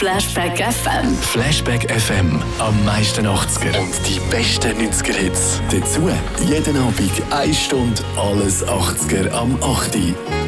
Flashback FM. Flashback FM. Am meisten 80er. Und die besten 90er-Hits. Dazu jeden Abend 1 Stunde alles 80er am 8.